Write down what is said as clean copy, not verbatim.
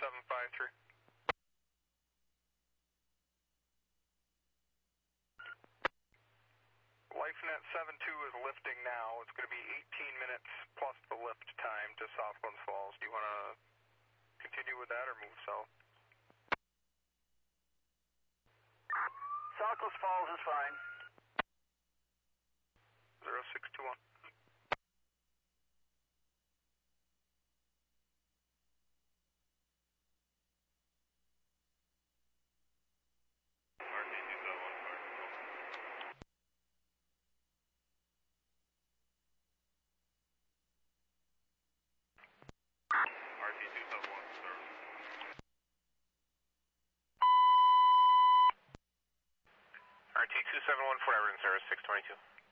753. LifeNet 72 is lifting now. It's going to be 18 minutes plus the lift time to Southlands Falls. Do you want to continue with that or move south? Southwest Falls is fine. 0621. RT271 for Everton Service 622.